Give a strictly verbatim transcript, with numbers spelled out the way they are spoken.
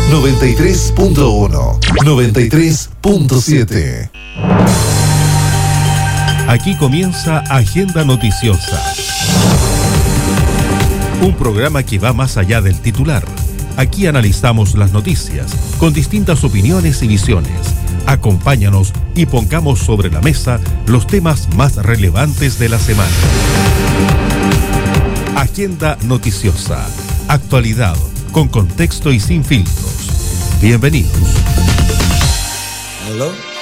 noventa y tres punto uno, noventa y tres punto siete. Aquí comienza Agenda Noticiosa. Un programa que va más allá del titular. Aquí analizamos las noticias con distintas opiniones y visiones. Acompáñanos y pongamos sobre la mesa los temas más relevantes de la semana. Agenda Noticiosa. Actualidad, con contexto y sin filtros. Bienvenidos. Hello.